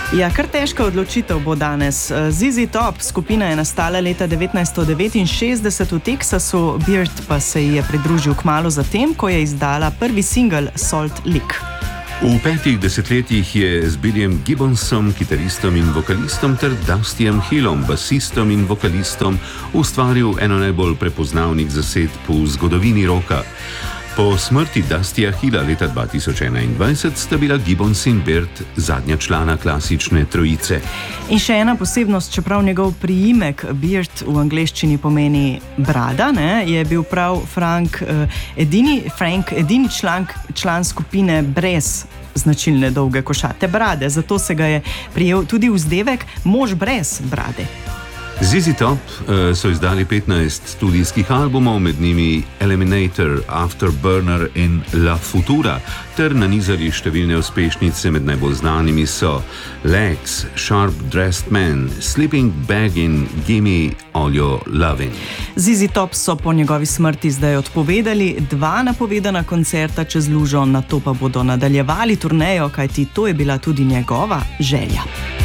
Ja, kar težka odločitev bo danes. ZZ Top skupina je nastala leta 1969 v Teksasu, Beard pa se ji je pridružil kmalu zatem, ko je izdala prvi singel Salt Lick. V 5 desetletjih je z Billyjem Gibbonsom, kitaristom in vokalistom, ter Dustyjem Hillom, basistom in vokalistom, ustvaril eno najbolj prepoznavnih zasedb v zgodovini roka. Po smrti Dustyja Hilla leta 2021 sta bila Gibbons in Beard zadnja člana klasične trojice. In še ena posebnost, čeprav njegov priimek Beard v angleščini pomeni brada, je bil prav Frank edini član skupine brez značilne dolge košate brade, zato se ga je prijel tudi vzdevek mož brez brade. ZZ Top so izdali 15 studijskih albumov, med njimi Eliminator, Afterburner in La Futura, ter nanizali številne uspešnice, med najbolj znanimi so Legs, Sharp Dressed Man, Sleeping Bag in Gimme All Your Lovin'. ZZ Top so po njegovi smrti zdaj odpovedali 2 napovedana koncerta čez lužo, nato pa bodo nadaljevali turnejo, kajti to je bila tudi njegova želja.